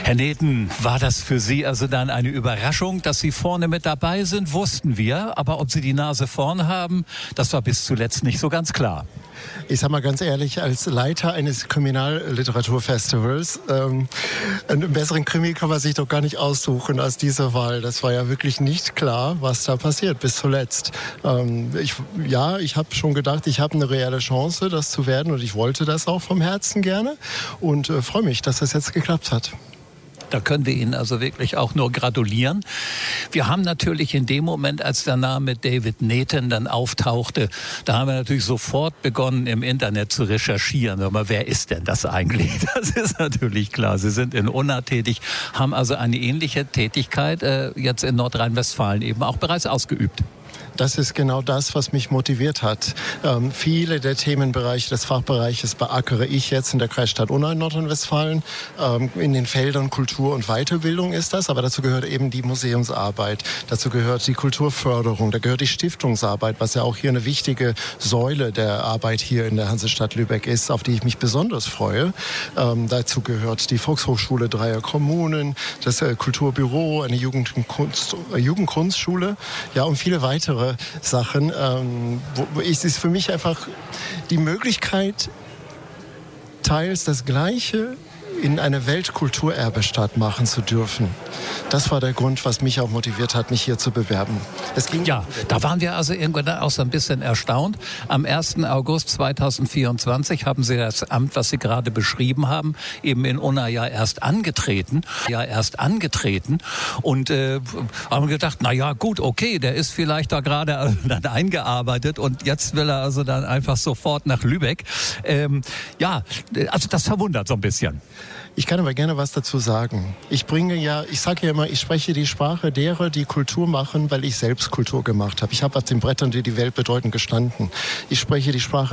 Herr Neten, war das für Sie also dann eine Überraschung, dass Sie vorne mit dabei sind? Wussten wir, aber ob Sie die Nase vorn haben, das war bis zuletzt nicht so ganz klar. Ich sag mal ganz ehrlich, als Leiter eines Kriminalliteraturfestivals, einen besseren Krimi kann man sich doch gar nicht aussuchen als diese Wahl. Das war ja wirklich nicht klar, was da passiert bis zuletzt. Ich habe schon gedacht, ich habe eine reelle Chance, das zu werden, und ich wollte das auch vom Herzen gerne und freue mich, dass das jetzt geklappt hat. Da können wir Ihnen also wirklich auch nur gratulieren. Wir haben natürlich in dem Moment, als der Name David Neten dann auftauchte, da haben wir natürlich sofort begonnen, im Internet zu recherchieren. Aber wer ist denn das eigentlich? Das ist natürlich klar. Sie sind in Unna tätig, haben also eine ähnliche Tätigkeit jetzt in Nordrhein-Westfalen eben auch bereits ausgeübt. Das ist genau das, was mich motiviert hat. Viele der Themenbereiche des Fachbereiches beackere ich jetzt in der Kreisstadt Unna in Nordrhein-Westfalen. In den Feldern Kultur und Weiterbildung ist das, aber dazu gehört eben die Museumsarbeit, dazu gehört die Kulturförderung, da gehört die Stiftungsarbeit, was ja auch hier eine wichtige Säule der Arbeit hier in der Hansestadt Lübeck ist, auf die ich mich besonders freue. Dazu gehört die Volkshochschule dreier Kommunen, das Kulturbüro, eine Jugendkunstschule, ja, und viele weitere Sachen. Es ist für mich einfach die Möglichkeit, teils das Gleiche in eine Weltkulturerbestadt machen zu dürfen. Das war der Grund, was mich auch motiviert hat, mich hier zu bewerben. Ja, da waren wir also irgendwann auch so ein bisschen erstaunt. Am 1. August 2024 haben Sie das Amt, was Sie gerade beschrieben haben, eben in Unna erst angetreten. Und haben gedacht, na ja, gut, okay, der ist vielleicht da gerade dann eingearbeitet und jetzt will er also dann einfach sofort nach Lübeck. Also das verwundert so ein bisschen. Ich kann aber gerne was dazu sagen. Ich sage ja immer, ich spreche die Sprache derer, die Kultur machen, weil ich selbst Kultur gemacht habe. Ich habe auf den Brettern, die die Welt bedeuten, gestanden. Ich spreche die Sprache